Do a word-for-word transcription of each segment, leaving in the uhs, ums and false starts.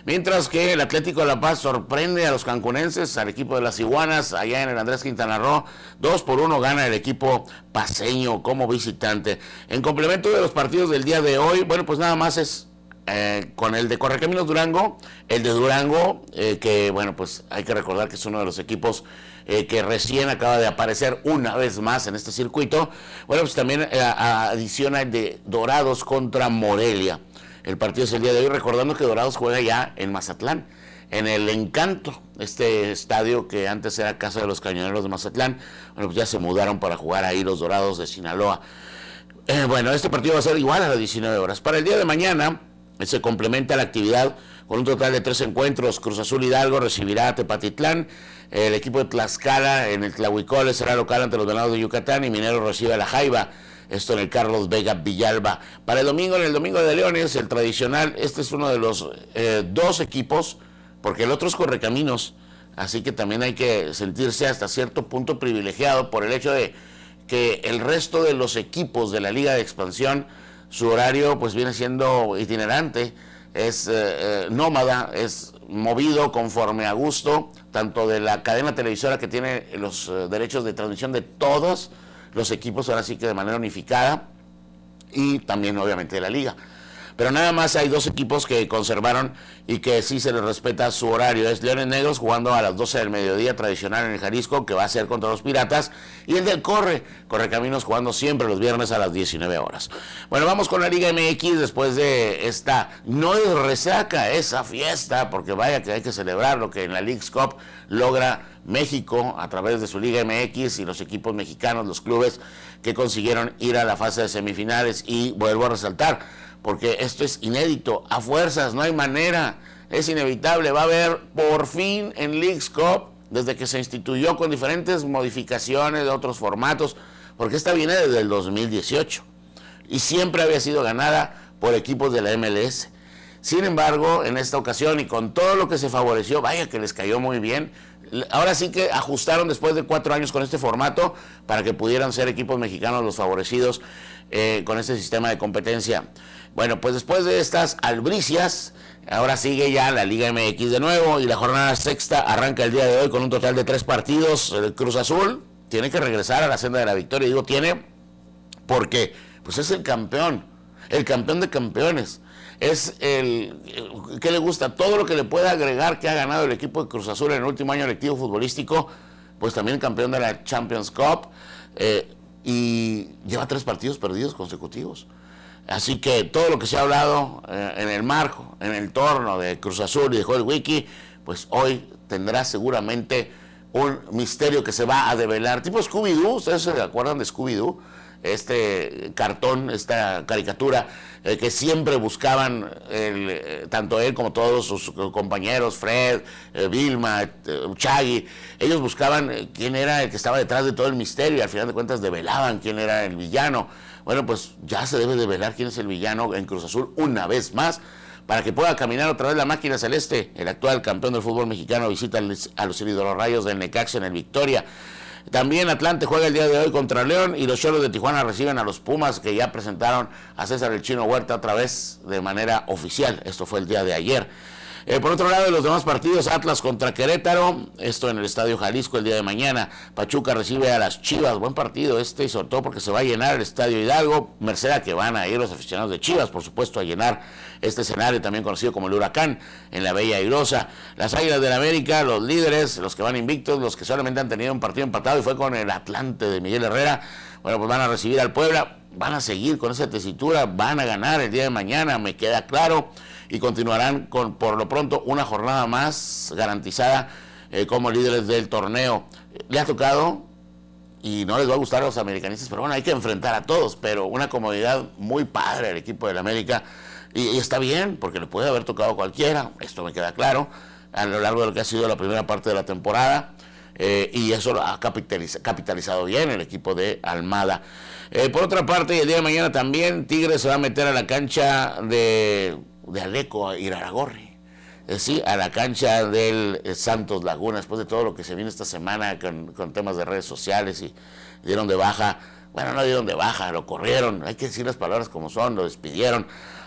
Mientras que el Atlético de La Paz sorprende a los cancunenses, al equipo de las Iguanas, allá en el Andrés Quintana Roo, dos por uno gana el equipo paceño como visitante. En complemento de los partidos del día de hoy, bueno, pues nada más es eh, con el de Correcaminos Durango, el de Durango, eh, que bueno, pues hay que recordar que es uno de los equipos eh, que recién acaba de aparecer una vez más en este circuito. Bueno, pues también eh, adiciona el de Dorados contra Morelia. El partido es el día de hoy, recordando que Dorados juega ya en Mazatlán, en el Encanto, este estadio que antes era casa de los Cañoneros de Mazatlán. Bueno, pues ya se mudaron para jugar ahí los Dorados de Sinaloa. Eh, bueno, este partido va a ser igual a las diecinueve horas. Para el día de mañana eh, se complementa la actividad con un total de tres encuentros. Cruz Azul Hidalgo recibirá a Tepatitlán. El equipo de Tlaxcala en el Tlahuicole será local ante los Venados de Yucatán, y Minero recibe a la Jaiba. Esto en el Carlos Vega Villalba. Para el domingo, en el Domingo de Leones, el tradicional, este es uno de los eh, dos equipos, porque el otro es Correcaminos, así que también hay que sentirse hasta cierto punto privilegiado por el hecho de que el resto de los equipos de la Liga de Expansión, su horario pues viene siendo itinerante, es eh, eh, nómada, es movido conforme a gusto, tanto de la cadena televisora que tiene los eh, derechos de transmisión de todos los equipos, ahora sí que de manera unificada, y también obviamente de la liga. Pero nada más hay dos equipos que conservaron y que sí se les respeta su horario. Es Leones Negros jugando a las doce del mediodía, tradicional en el Jalisco, que va a ser contra los Piratas, y el del Corre, Correcaminos, jugando siempre los viernes a las diecinueve horas. Bueno, vamos con la Liga M X después de esta, no es resaca, esa fiesta, porque vaya que hay que celebrar lo que en la Leagues Cup logra México a través de su Liga M X y los equipos mexicanos, los clubes que consiguieron ir a la fase de semifinales. Y vuelvo a resaltar, porque esto es inédito, a fuerzas, no hay manera, es inevitable, va a haber por fin en Leagues Cup, desde que se instituyó con diferentes modificaciones de otros formatos, porque esta viene desde el dos mil dieciocho y siempre había sido ganada por equipos de la M L S. Sin embargo, en esta ocasión y con todo lo que se favoreció, vaya que les cayó muy bien. Ahora sí que ajustaron después de cuatro años con este formato para que pudieran ser equipos mexicanos los favorecidos eh, con este sistema de competencia. Bueno, pues después de estas albricias, ahora sigue ya la Liga M X de nuevo, y la jornada sexta arranca el día de hoy con un total de tres partidos. El Cruz Azul tiene que regresar a la senda de la victoria. Digo tiene porque pues es el campeón, el campeón de campeones. Es el que le gusta, todo lo que le pueda agregar que ha ganado el equipo de Cruz Azul en el último año lectivo futbolístico, pues también campeón de la Champions Cup, eh, y lleva tres partidos perdidos consecutivos. Así que todo lo que se ha hablado eh, en el marco, en el torno de Cruz Azul y de Joel Wiki, pues hoy tendrá seguramente un misterio que se va a develar, tipo Scooby-Doo. ¿Ustedes se acuerdan de Scooby-Doo? Este cartón, esta caricatura eh, que siempre buscaban, el, eh, tanto él como todos sus compañeros, Fred, eh, Vilma, eh, Chaggy, ellos buscaban eh, quién era el que estaba detrás de todo el misterio, y al final de cuentas develaban quién era el villano. Bueno, pues ya se debe develar quién es el villano en Cruz Azul una vez más, para que pueda caminar otra vez la máquina celeste. El actual campeón del fútbol mexicano visita a los Rayos del Necaxa en el Victoria. También Atlante juega el día de hoy contra León, y los Cholos de Tijuana reciben a los Pumas, que ya presentaron a César el Chino Huerta otra vez de manera oficial. Esto fue el día de ayer. Eh, por otro lado, de los demás partidos, Atlas contra Querétaro, esto en el Estadio Jalisco el día de mañana. Pachuca recibe a las Chivas, buen partido este, y sobre todo porque se va a llenar el Estadio Hidalgo, merced a que van a ir los aficionados de Chivas, por supuesto, a llenar este escenario, también conocido como el Huracán, en la Bella Airosa. Las Águilas del América, los líderes, los que van invictos, los que solamente han tenido un partido empatado, y fue con el Atlante de Miguel Herrera, bueno, pues van a recibir al Puebla, van a seguir con esa tesitura, van a ganar el día de mañana, me queda claro, y continuarán con, por lo pronto, una jornada más garantizada eh, como líderes del torneo. Le ha tocado, y no les va a gustar a los americanistas, pero bueno, hay que enfrentar a todos, pero una comodidad muy padre al equipo del América, y, y está bien, porque le puede haber tocado a cualquiera, esto me queda claro, a lo largo de lo que ha sido la primera parte de la temporada, eh, y eso lo ha capitaliz capitalizado bien el equipo de Almada. Eh, por otra parte, el día de mañana también Tigres se va a meter a la cancha de... de Aleco, Iraragorri, eh, sí, a la cancha del eh, Santos Laguna, después de todo lo que se vino esta semana con, con temas de redes sociales, y dieron de baja, bueno, no dieron de baja, lo corrieron, hay que decir las palabras como son, lo despidieron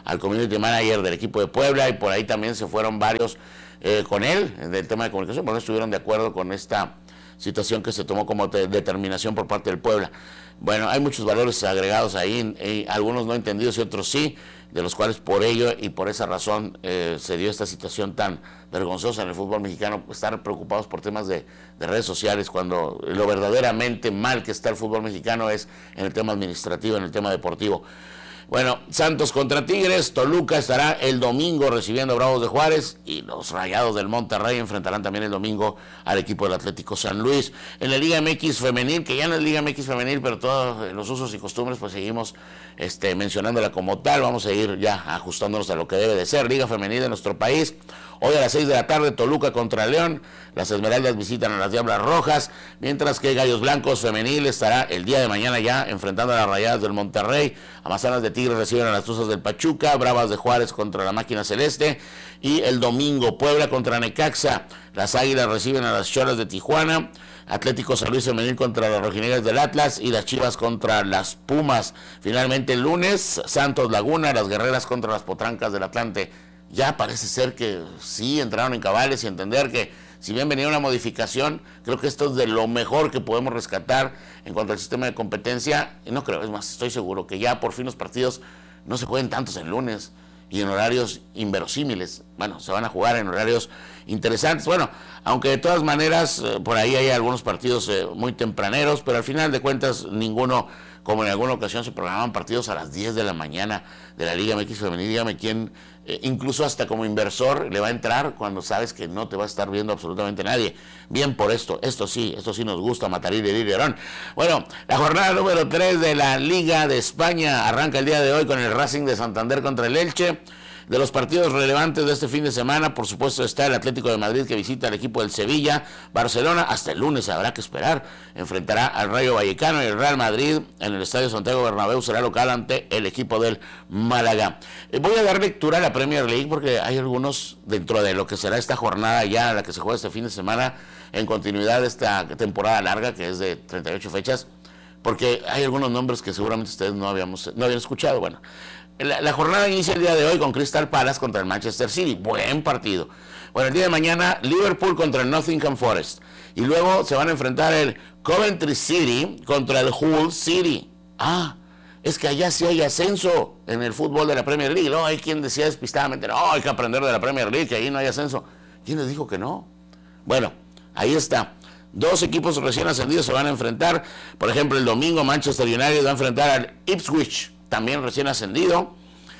al community manager del equipo de Puebla, y por ahí también se fueron varios eh, con él, del tema de comunicación, porque no estuvieron de acuerdo con esta situación que se tomó como de determinación por parte del Puebla. Bueno, hay muchos valores agregados ahí, y algunos no entendidos y otros sí, de los cuales por ello y por esa razón eh, se dio esta situación tan vergonzosa en el fútbol mexicano, estar preocupados por temas de, de redes sociales, cuando lo verdaderamente mal que está el fútbol mexicano es en el tema administrativo, en el tema deportivo. Bueno, Santos contra Tigres, Toluca estará el domingo recibiendo a Bravos de Juárez, y los Rayados del Monterrey enfrentarán también el domingo al equipo del Atlético San Luis. En la Liga M X femenil, que ya no es Liga M X femenil, pero todos los usos y costumbres pues seguimos este, mencionándola como tal, vamos a ir ya ajustándonos a lo que debe de ser. Liga femenil de nuestro país, hoy a las seis de la tarde, Toluca contra León, las Esmeraldas visitan a las Diablas Rojas, mientras que Gallos Blancos femenil estará el día de mañana ya enfrentando a las Rayadas del Monterrey. Amazonas de Tigres reciben a las Tuzas del Pachuca, Bravas de Juárez contra la Máquina Celeste, y el domingo Puebla contra Necaxa, las Águilas reciben a las Cholas de Tijuana, Atlético San Luis femenil contra las Rojinegras del Atlas, y las Chivas contra las Pumas. Finalmente el lunes, Santos Laguna, las Guerreras contra las Potrancas del Atlante. Ya parece ser que sí entraron en cabales y entender que si bien venía una modificación, creo que esto es de lo mejor que podemos rescatar en cuanto al sistema de competencia. Y no creo, es más, estoy seguro que ya por fin los partidos no se jueguen tantos en lunes y en horarios inverosímiles. Bueno, se van a jugar en horarios interesantes. Bueno, aunque de todas maneras eh, por ahí hay algunos partidos eh, muy tempraneros, pero al final de cuentas ninguno, como en alguna ocasión se programaban partidos a las diez de la mañana de la Liga M X femenil. Dígame quién, eh, incluso hasta como inversor, le va a entrar cuando sabes que no te va a estar viendo absolutamente nadie. Bien por esto, esto sí, esto sí nos gusta, matar y herir y herón. Bueno, la jornada número tres de la Liga de España arranca el día de hoy con el Racing de Santander contra el Elche. De los partidos relevantes de este fin de semana, por supuesto, está el Atlético de Madrid, que visita al equipo del Sevilla. Barcelona, hasta el lunes habrá que esperar, enfrentará al Rayo Vallecano, y el Real Madrid en el Estadio Santiago Bernabéu será local ante el equipo del Málaga. Eh, voy a dar lectura a la Premier League porque hay algunos dentro de lo que será esta jornada ya, la que se juega este fin de semana, en continuidad de esta temporada larga que es de treinta y ocho fechas, porque hay algunos nombres que seguramente ustedes no, habíamos, no habían escuchado. Bueno, La, la jornada inicia el día de hoy con Crystal Palace contra el Manchester City. Buen partido. Bueno, el día de mañana Liverpool contra el Nottingham Forest. Y luego se van a enfrentar el Coventry City contra el Hull City. Ah, es que allá sí hay ascenso en el fútbol de la Premier League. No, hay quien decía despistadamente, no, hay que aprender de la Premier League, que ahí no hay ascenso. ¿Quién les dijo que no? Bueno, ahí está. Dos equipos recién ascendidos se van a enfrentar. Por ejemplo, el domingo Manchester United va a enfrentar al Ipswich, también recién ascendido,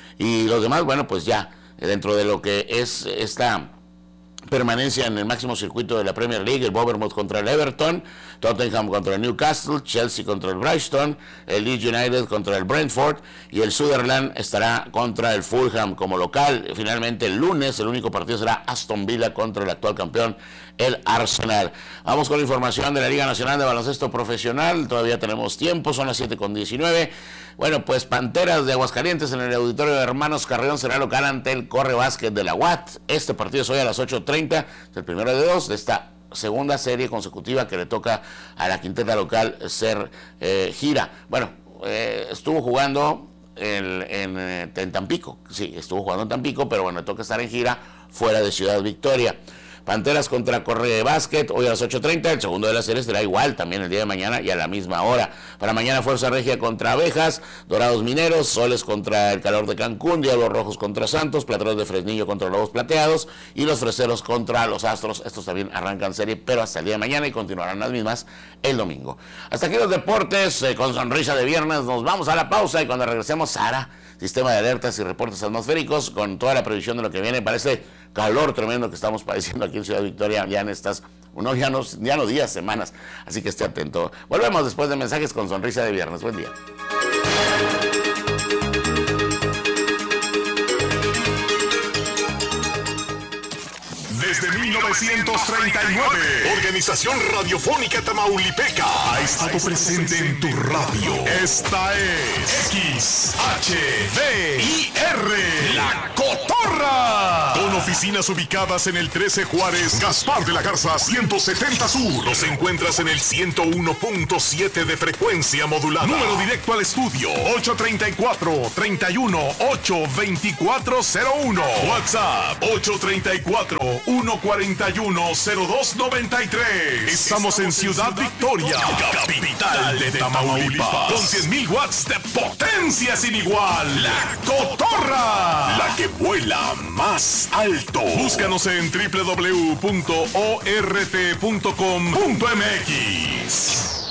y los demás, bueno, pues ya dentro de lo que es esta permanencia en el máximo circuito de la Premier League, el Bournemouth contra el Everton, Tottenham contra el Newcastle, Chelsea contra el Brighton, el Leeds United contra el Brentford, y el Sunderland estará contra el Fulham como local. Finalmente el lunes el único partido será Aston Villa contra el actual campeón, el Arsenal. Vamos con la información de la Liga Nacional de Baloncesto Profesional. Todavía tenemos tiempo, son las siete con diecinueve. Bueno, pues Panteras de Aguascalientes en el auditorio de Hermanos Carreón será local ante el Corre Básquet de la U A T. Este partido es hoy a las ocho treinta, es el primero de dos de esta segunda serie consecutiva que le toca a la quinteta local ser eh, gira. Bueno, eh, estuvo jugando en, en, en Tampico, sí, estuvo jugando en Tampico, pero bueno, le toca estar en gira fuera de Ciudad Victoria. Panteras contra Corre Básquet, hoy a las ocho treinta, el segundo de la serie será igual también el día de mañana y a la misma hora. Para mañana Fuerza Regia contra Abejas, Dorados Mineros, Soles contra el Calor de Cancún, Diablos Rojos contra Santos, Plateros de Fresnillo contra Lobos Plateados y los Freseros contra los Astros. Estos también arrancan serie, pero hasta el día de mañana, y continuarán las mismas el domingo. Hasta aquí los deportes, eh, con sonrisa de viernes. Nos vamos a la pausa y cuando regresemos, Sara, sistema de alertas y reportes atmosféricos con toda la previsión de lo que viene para este calor tremendo que estamos padeciendo aquí en Ciudad Victoria ya en estas, no, ya, no, ya no días, semanas, así que esté atento. Volvemos después de mensajes con sonrisa de viernes. Buen día. desde mil novecientos treinta y nueve. Organización Radiofónica Tamaulipeca ha estado presente en tu radio. Esta es X H V I R, La Cotorra. Con oficinas ubicadas en el trece Juárez, Gaspar de la Garza ciento setenta Sur. Los encuentras en el ciento uno punto siete de frecuencia modulada. Número directo al estudio ocho treinta y cuatro, treinta y uno, ocho veinticuatro cero uno. WhatsApp ocho treinta y cuatro, uno cuarenta y uno, cero dos noventa y tres. Estamos en Ciudad Victoria, capital de Tamaulipas, con cien mil watts de potencia sin igual. La Cotorra, la que vuela más alto. Búscanos en doble u doble u doble u punto o r t punto com punto m x.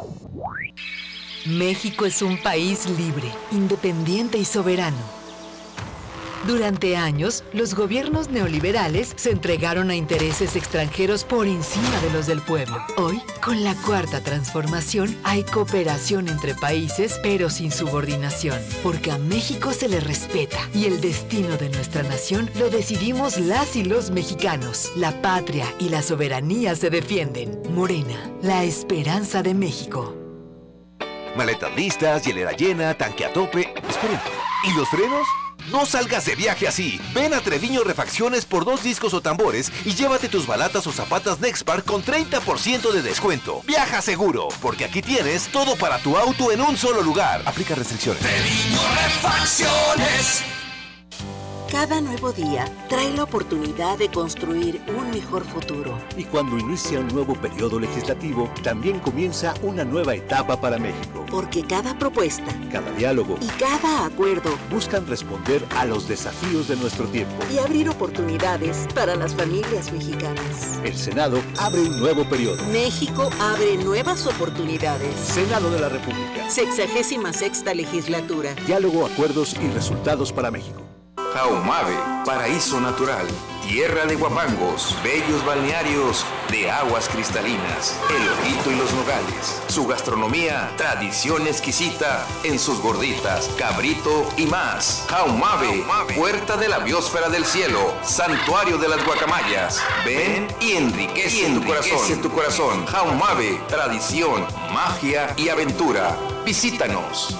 México es un país libre, independiente y soberano. Durante años, los gobiernos neoliberales se entregaron a intereses extranjeros por encima de los del pueblo. Hoy, con la Cuarta Transformación, hay cooperación entre países, pero sin subordinación, porque a México se le respeta y el destino de nuestra nación lo decidimos las y los mexicanos. La patria y la soberanía se defienden. Morena, la esperanza de México. Maletas listas, hielera llena, tanque a tope. Esperen, ¿y los frenos? No salgas de viaje así. Ven a Treviño Refacciones por dos discos o tambores y llévate tus balatas o zapatas Nexpar con treinta por ciento de descuento. Viaja seguro, porque aquí tienes todo para tu auto en un solo lugar. Aplica restricciones. Treviño Refacciones. Cada nuevo día trae la oportunidad de construir un mejor futuro. Y cuando inicia un nuevo periodo legislativo, también comienza una nueva etapa para México. Porque cada propuesta, cada diálogo y cada acuerdo buscan responder a los desafíos de nuestro tiempo y abrir oportunidades para las familias mexicanas. El Senado abre un nuevo periodo. México abre nuevas oportunidades. Senado de la República. Sexagésima sexta legislatura. Diálogo, acuerdos y resultados para México. Jaumave, paraíso natural, tierra de guapangos, bellos balnearios de aguas cristalinas, el ojito y los nogales. Su gastronomía, tradición exquisita en sus gorditas, cabrito y más. Jaumave, puerta de la biosfera del cielo, santuario de las guacamayas. Ven y enriquece, y enriquece tu corazón. tu corazón. Jaumave, tradición, magia y aventura. Visítanos.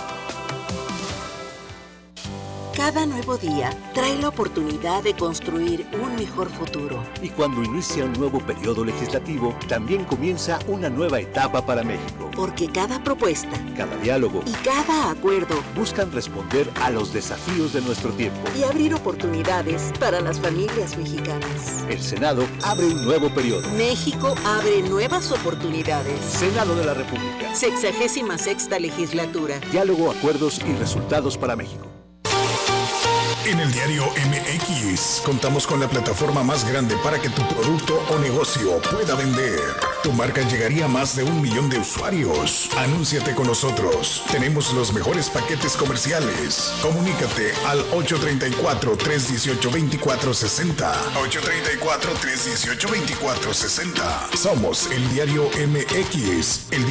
Cada nuevo día trae la oportunidad de construir un mejor futuro. Y cuando inicia un nuevo periodo legislativo, también comienza una nueva etapa para México. Porque cada propuesta, cada diálogo y cada acuerdo buscan responder a los desafíos de nuestro tiempo y abrir oportunidades para las familias mexicanas. El Senado abre un nuevo periodo. México abre nuevas oportunidades. Senado de la República. Sexagésima sexta legislatura. Diálogo, acuerdos y resultados para México. En el diario M X contamos con la plataforma más grande para que tu producto o negocio pueda vender. Tu marca llegaría a más de un millón de usuarios. Anúnciate con nosotros. Tenemos los mejores paquetes comerciales. Comunícate al ocho treinta y cuatro, trescientos dieciocho, veinticuatro sesenta. ocho treinta y cuatro, trescientos dieciocho, veinticuatro sesenta. Somos el diario M X. El